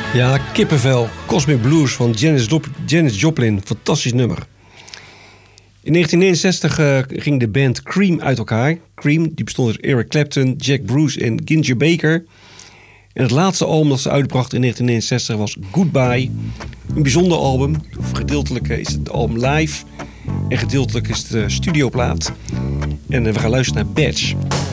Ja, kippenvel. Cosmic Blues van Janis Joplin. Fantastisch nummer. In 1969 ging de band Cream uit elkaar. Cream die bestond uit Eric Clapton, Jack Bruce en Ginger Baker. En het laatste album dat ze uitbrachten in 1969 was Goodbye. Een bijzonder album. Gedeeltelijk is het album live en gedeeltelijk is het de studioplaat. En we gaan luisteren naar Badge.